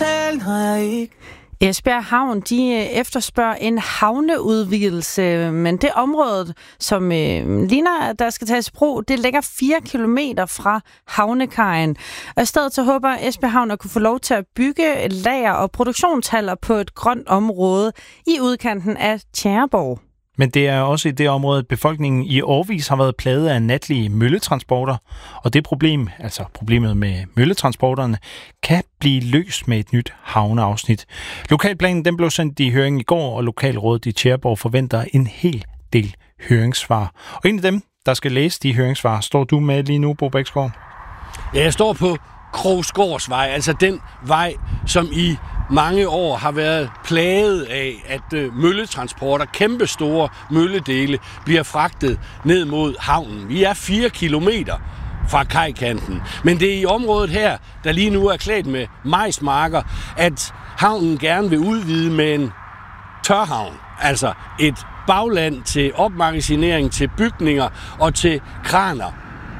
tale, når jeg ikke... Esbjerg Havn, de efterspørger en havneudvidelse, men det område, som ligner, der skal tages i brug, det ligger 4 kilometer fra havnekajen. Og i stedet så håber Esbjerg Havn at kunne få lov til at bygge lager og produktionshaller på et grønt område i udkanten af Tjæreborg. Men det er også i det område, at befolkningen i årevis har været plaget af natlige mølletransporter. Og det problem, altså problemet med mølletransporterne, kan blive løst med et nyt havneafsnit. Lokalplanen den blev sendt i høring i går, og lokalrådet i Tjæreborg forventer en hel del høringssvar. Og en af dem, der skal læse de høringssvar, står du med lige nu, Bo Bæksgaard? Ja, jeg står på Krogsgårdsvej, altså den vej, som i mange år har været plaget af, at mølletransporter, kæmpestore mølledele, bliver fragtet ned mod havnen. Vi er 4 kilometer fra kajkanten, men det er i området her, der lige nu er klædt med majsmarker, at havnen gerne vil udvide med en tørhavn, altså et bagland til opmagasinering, til bygninger og til kraner.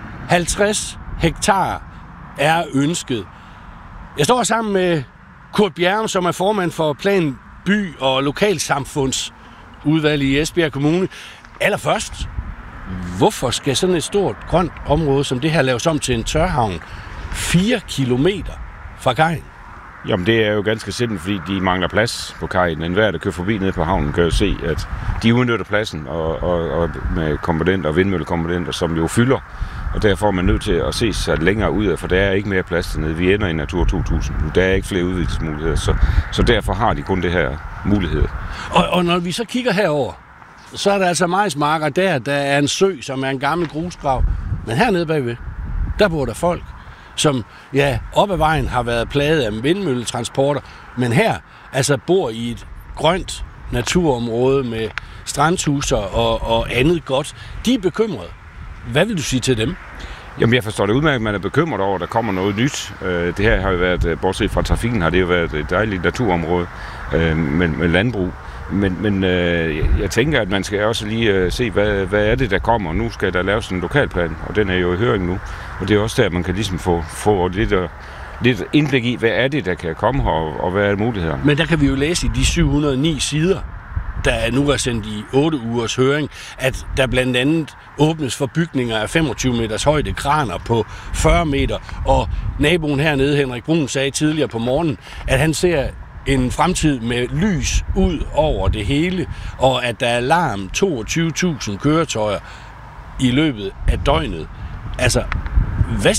50 hektar er ønsket. Jeg står sammen med Kurt Bjerrum, som er formand for Plan By- og Lokalsamfundsudvalg i Esbjerg Kommune. Allerførst, hvorfor skal sådan et stort grønt område som det her laves om til en tørhavn 4 kilometer fra kajen? Jamen det er jo ganske simpelt, fordi de mangler plads på kajen. Enhver, der kører forbi nede på havnen, kan jo se, at de udnytter pladsen og med komponenter og vindmøllekomponenter, som jo fylder. Og derfor er man nødt til at se sig længere ud af, for der er ikke mere plads dernede. Vi ender i Natur 2000. Der er ikke flere udvidelsesmuligheder, så derfor har de kun det her mulighed. Og når vi så kigger herover, så er der altså majsmarker der er en sø, som er en gammel grusgrav. Men hernede bagved, der bor der folk, som op ad vejen har været plaget af vindmølletransporter, men her altså bor i et grønt naturområde med strandhuser og andet godt. De er bekymrede. Hvad vil du sige til dem? Jamen jeg forstår det udmærket, at man er bekymret over, at der kommer noget nyt. Det her har jo været, bortset fra trafikken, har det jo været et dejligt naturområde med landbrug. Men jeg tænker, at man skal også lige se, hvad er det, der kommer. Nu skal der laves en lokalplan, og den er jo i høring nu. Og det er også der, man kan ligesom få lidt indblik i, hvad er det, der kan komme her, og hvad er muligheder. Men der kan vi jo læse i de 709 sider, der nu er sendt i 8 ugers høring, at der blandt andet åbnes for bygninger af 25 meters højde, kraner på 40 meter, og naboen hernede, Henrik Brun, sagde tidligere på morgenen, at han ser en fremtid med lys ud over det hele, og at der er larm 22.000 køretøjer i løbet af døgnet. Altså, hvad